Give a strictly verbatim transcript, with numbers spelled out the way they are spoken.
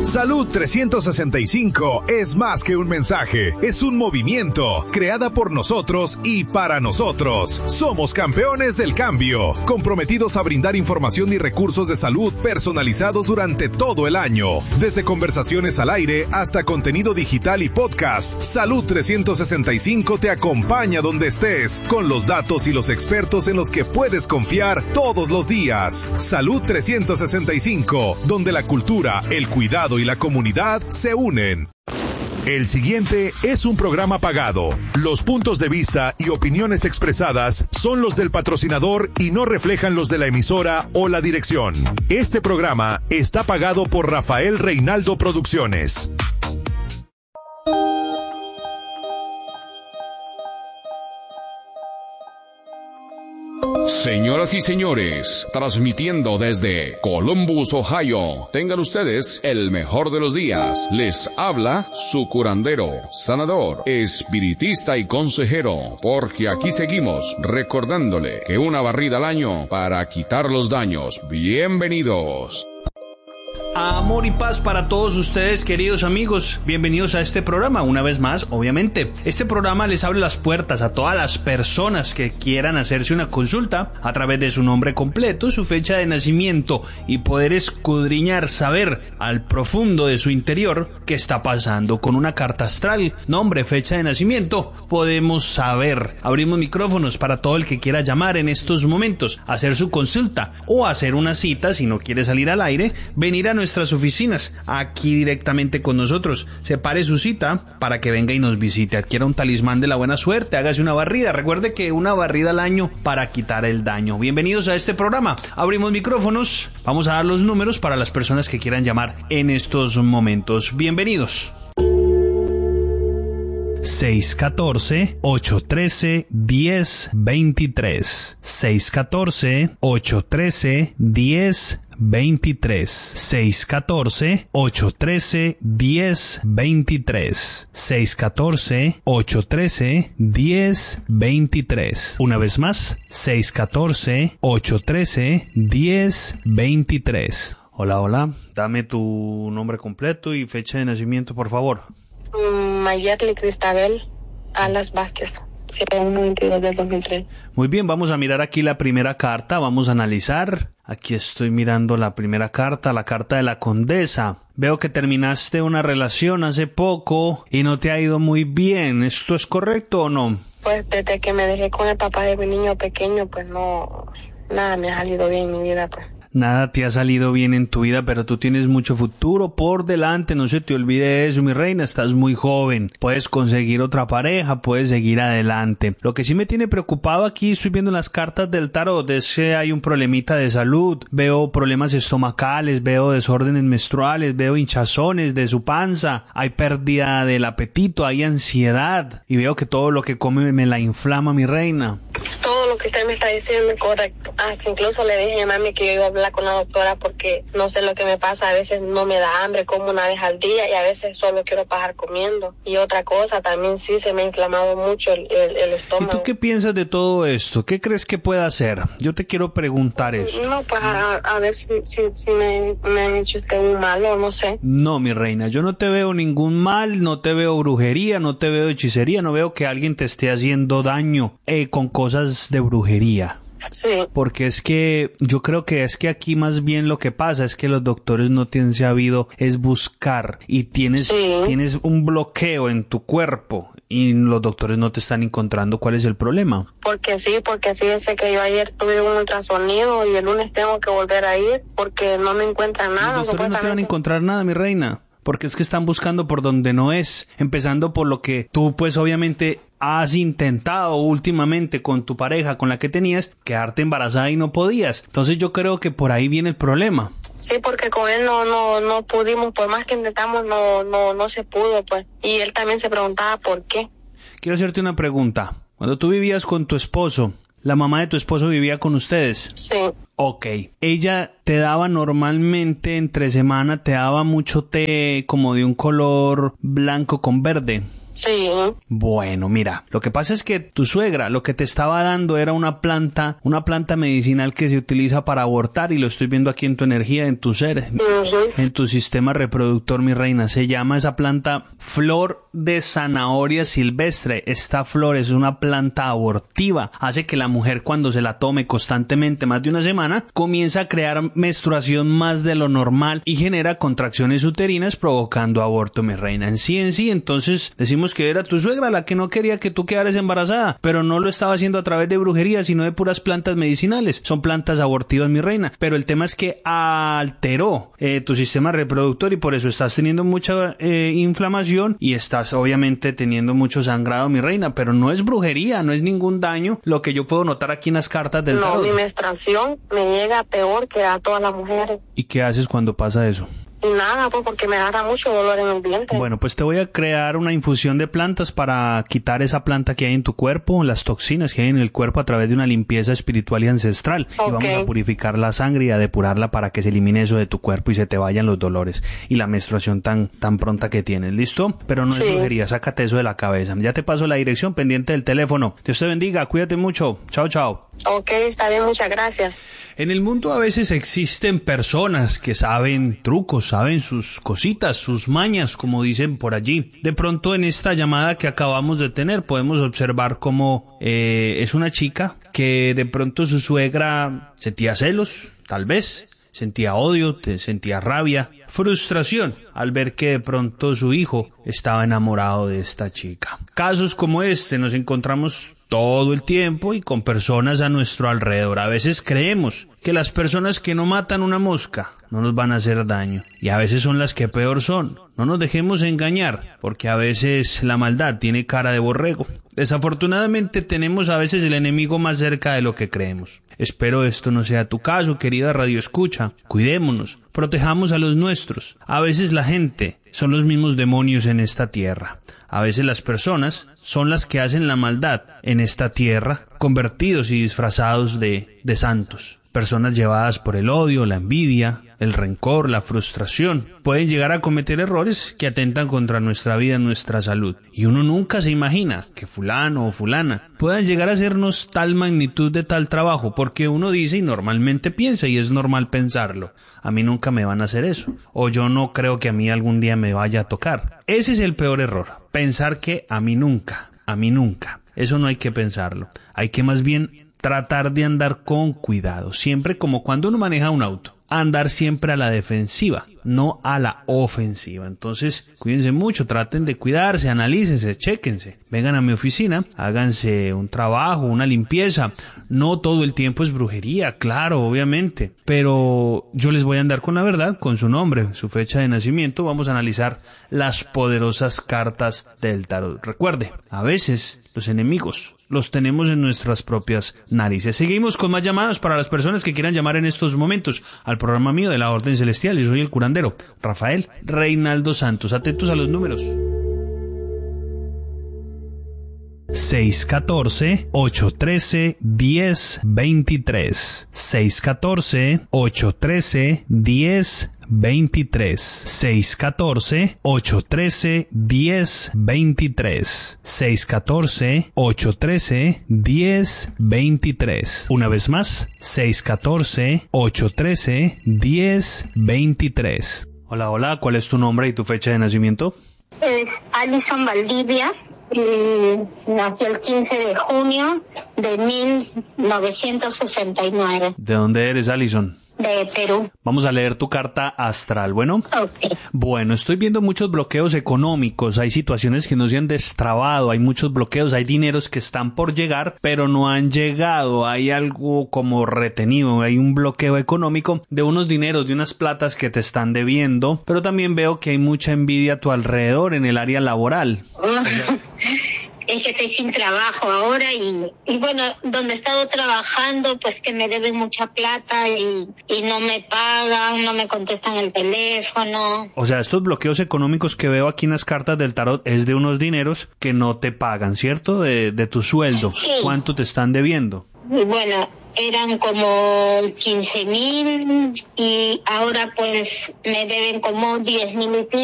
Salud trescientos sesenta y cinco es más que un mensaje, es un movimiento, creada por nosotros y para nosotros. Somos campeones del cambio, comprometidos a brindar información y recursos de salud personalizados durante todo el año. Desde conversaciones al aire hasta contenido digital y podcast, Salud trescientos sesenta y cinco te acompaña donde estés, con los datos y los expertos en los que puedes confiar todos los días. Salud trescientos sesenta y cinco, donde la cultura, el cuidado y la comunidad se unen. El siguiente es un programa pagado. Los puntos de vista y opiniones expresadas son los del patrocinador y no reflejan los de la emisora o la dirección. Este programa está pagado por Rafael Reinaldo Producciones. Señoras y señores, transmitiendo desde Columbus, Ohio, tengan ustedes el mejor de los días. Les habla su curandero, sanador, espiritista y consejero, porque aquí seguimos recordándole que una barrida al año para quitar los daños. Bienvenidos. Amor y paz para todos ustedes, queridos amigos. Bienvenidos a este programa, una vez más, obviamente. Este programa les abre las puertas a todas las personas que quieran hacerse una consulta a través de su nombre completo, su fecha de nacimiento y poder escudriñar, saber al profundo de su interior qué está pasando. Con una carta astral, nombre, fecha de nacimiento, podemos saber. Abrimos micrófonos para todo el que quiera llamar en estos momentos, hacer su consulta o hacer una cita si no quiere salir al aire, venir a nuestra nuestras oficinas, aquí directamente con nosotros. Separe su cita para que venga y nos visite, adquiera un talismán de la buena suerte, hágase una barrida. Recuerde que una barrida al año para quitar el daño. Bienvenidos a este programa. Abrimos micrófonos, vamos a dar los números para las personas que quieran llamar en estos momentos. Bienvenidos. seis uno cuatro, ocho uno tres, uno cero dos tres. seis uno cuatro, ocho uno tres, uno cero dos tres. seis uno cuatro, ocho uno tres, uno cero dos tres. seis uno cuatro, ocho uno tres, uno cero dos tres. Una vez más, seis uno cuatro, ocho uno tres, uno cero dos tres. Hola, hola. Dame tu nombre completo y fecha de nacimiento, por favor. Mayerly Cristabel Alas Vázquez, siete uno veintidós del dos mil tres. Muy bien, vamos a mirar aquí la primera carta, vamos a analizar. Aquí estoy mirando la primera carta, la carta de la condesa. Veo que terminaste una relación hace poco y no te ha ido muy bien. ¿Esto es correcto o no? Pues desde que me dejé con el papá de mi niño pequeño, pues no, nada me ha salido bien en mi vida, pues. Nada te ha salido bien en tu vida, pero tú tienes mucho futuro por delante, no se te olvide eso, mi reina, estás muy joven, puedes conseguir otra pareja, puedes seguir adelante. Lo que sí me tiene preocupado aquí, estoy viendo las cartas del tarot, es que hay un problemita de salud, veo problemas estomacales, veo desórdenes menstruales, veo hinchazones de su panza, hay pérdida del apetito, hay ansiedad, y veo que todo lo que come me la inflama, mi reina. Todo lo que usted me está diciendo es correcto. Hasta incluso le dije a mami que yo iba a hablar con la doctora porque no sé lo que me pasa. A veces no me da hambre, como una vez al día y a veces solo quiero pasar comiendo. Y otra cosa, también sí se me ha inflamado mucho el, el, el estómago. ¿Y tú qué piensas de todo esto? ¿Qué crees que pueda hacer? Yo te quiero preguntar esto. No, pues a, a ver si, si, si me, me han hecho usted un mal o no sé. No, mi reina, yo no te veo ningún mal, no te veo brujería, no te veo hechicería, no veo que alguien te esté haciendo daño eh, con cosas de brujería. Sí. Porque es que yo creo que es que aquí más bien lo que pasa es que los doctores no te han sabido es buscar y tienes, sí. tienes un bloqueo en tu cuerpo y los doctores no te están encontrando cuál es el problema. Porque sí, porque fíjese que yo ayer tuve un ultrasonido y el lunes tengo que volver a ir porque no me encuentran nada. Los doctores no te van a encontrar nada, mi reina. Porque es que están buscando por donde no es, empezando por lo que tú pues obviamente has intentado últimamente con tu pareja, con la que tenías, quedarte embarazada y no podías. Entonces yo creo que por ahí viene el problema. Sí, porque con él no no no pudimos, por más que intentamos no no no se pudo, pues. Y él también se preguntaba por qué. Quiero hacerte una pregunta. Cuando tú vivías con tu esposo, ¿la mamá de tu esposo vivía con ustedes? Sí. Ok. Ella te daba normalmente entre semana, te daba mucho té como de un color blanco con verde. Sí. Bueno, mira, lo que pasa es que tu suegra lo que te estaba dando era una planta, una planta medicinal que se utiliza para abortar, y lo estoy viendo aquí en tu energía, en tu ser, uh-huh. en tu sistema reproductor, mi reina. Se llama esa planta flor de zanahoria silvestre. Esta flor es una planta abortiva. Hace que la mujer, cuando se la tome constantemente más de una semana, comienza a crear menstruación más de lo normal y genera contracciones uterinas, provocando aborto, mi reina. En sí, en sí, entonces decimos que era tu suegra la que no quería que tú quedaras embarazada, pero no lo estaba haciendo a través de brujería, sino de puras plantas medicinales. Son plantas abortivas, mi reina, pero el tema es que alteró eh, tu sistema reproductor, y por eso estás teniendo mucha eh, inflamación y estás obviamente teniendo mucho sangrado, mi reina, pero no es brujería, no es ningún daño lo que yo puedo notar aquí en las cartas del tarot. No, mi menstruación me llega peor que a todas las mujeres. ¿Y qué haces cuando pasa eso? Y nada, pues porque me agarra mucho dolor en el vientre. Bueno, pues te voy a crear una infusión de plantas para quitar esa planta que hay en tu cuerpo, las toxinas que hay en el cuerpo, a través de una limpieza espiritual y ancestral. Okay. Y vamos a purificar la sangre y a depurarla para que se elimine eso de tu cuerpo y se te vayan los dolores y la menstruación tan, tan pronta que tienes. ¿Listo? Pero no sí. es brujería, sácate eso de la cabeza. Ya te paso la dirección, pendiente del teléfono. Dios te bendiga, cuídate mucho. Chao, chao. Ok, está bien, muchas gracias. En el mundo a veces existen personas que saben trucos, saben sus cositas, sus mañas, como dicen por allí. De pronto, en esta llamada que acabamos de tener, podemos observar cómo eh, es una chica que de pronto su suegra sentía celos, tal vez, sentía odio, sentía rabia, frustración al ver que de pronto su hijo estaba enamorado de esta chica. Casos como este nos encontramos todo el tiempo y con personas a nuestro alrededor. A veces creemos que las personas que no matan una mosca no nos van a hacer daño, y a veces son las que peor son. No nos dejemos engañar, porque a veces la maldad tiene cara de borrego. Desafortunadamente tenemos a veces el enemigo más cerca de lo que creemos. Espero esto no sea tu caso, querida Radio Escucha. Cuidémonos, protejamos a los nuestros. A veces la gente son los mismos demonios en esta tierra. A veces las personas son las que hacen la maldad en esta tierra, convertidos y disfrazados de, de santos. Personas llevadas por el odio, la envidia, el rencor, la frustración, pueden llegar a cometer errores que atentan contra nuestra vida y nuestra salud. Y uno nunca se imagina que fulano o fulana puedan llegar a hacernos tal magnitud de tal trabajo, porque uno dice y normalmente piensa, y es normal pensarlo: a mí nunca me van a hacer eso, o yo no creo que a mí algún día me vaya a tocar. Ese es el peor error, pensar que a mí nunca, a mí nunca. Eso no hay que pensarlo, hay que más bien tratar de andar con cuidado, siempre como cuando uno maneja un auto. Andar siempre a la defensiva, no a la ofensiva. Entonces, cuídense mucho, traten de cuidarse, analícense, chéquense. Vengan a mi oficina, háganse un trabajo, una limpieza. No todo el tiempo es brujería, claro, obviamente. Pero yo les voy a andar con la verdad, con su nombre, su fecha de nacimiento. Vamos a analizar las poderosas cartas del tarot. Recuerde, a veces los enemigos los tenemos en nuestras propias narices. Seguimos con más llamadas para las personas que quieran llamar en estos momentos al programa mío de la Orden Celestial. Yo soy el curandero Rafael Reinaldo Santos. Atentos a los números. seis uno cuatro, ocho uno tres, uno cero dos tres. seis uno cuatro, ocho uno tres, uno cero veintitrés. seis uno cuatro, ocho uno tres, uno cero veintitrés. seis uno cuatro, ocho uno tres, uno cero veintitrés. Una vez más, seis uno cuatro, ocho uno tres, uno cero veintitrés. Hola, hola, ¿cuál es tu nombre y tu fecha de nacimiento? Es Alison Valdivia. Y nació el quince de junio de mil novecientos sesenta y nueve. ¿De dónde eres, Alison? De Perú. Vamos a leer tu carta astral, ¿bueno? Ok. Bueno, estoy viendo muchos bloqueos económicos, hay situaciones que no se han destrabado, hay muchos bloqueos, hay dineros que están por llegar, pero no han llegado, hay algo como retenido, hay un bloqueo económico de unos dineros, de unas platas que te están debiendo, pero también veo que hay mucha envidia a tu alrededor en el área laboral. Es que estoy sin trabajo ahora y, y bueno, donde he estado trabajando, pues que me deben mucha plata y, y no me pagan, no me contestan el teléfono. O sea, estos bloqueos económicos que veo aquí en las cartas del tarot es de unos dineros que no te pagan, ¿cierto? De, de tu sueldo. Sí. ¿Cuánto te están debiendo? Y bueno, eran como quince mil y ahora pues me deben como diez mil y pico.